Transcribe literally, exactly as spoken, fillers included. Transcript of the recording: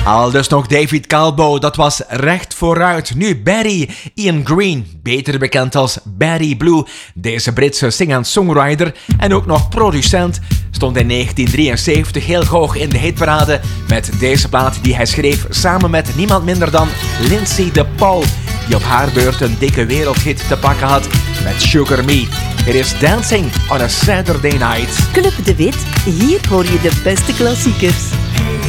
Al dus nog David Calvo, dat was recht vooruit. Nu Barry, Ian Green, beter bekend als Barry Blue. Deze Britse singer-songwriter en ook nog producent stond in negentien drieënzeventig heel hoog in de hitparade met deze plaat die hij schreef samen met niemand minder dan Lindsay DePaul, die op haar beurt een dikke wereldhit te pakken had met Sugar Me. It is Dancing on a Saturday Night. Club de Wit, hier hoor je de beste klassiekers.